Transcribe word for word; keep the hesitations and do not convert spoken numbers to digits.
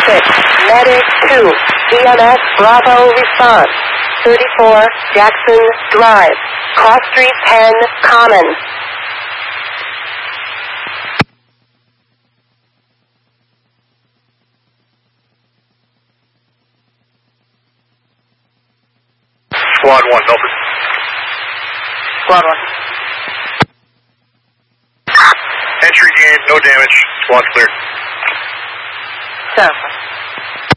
six, Medic two, E M S Bravo response, thirty-four Jackson Drive, Cross Street ten, Common. Squad one, Milford. Squad one. Entry gain, no damage. Squad cleared. Seven.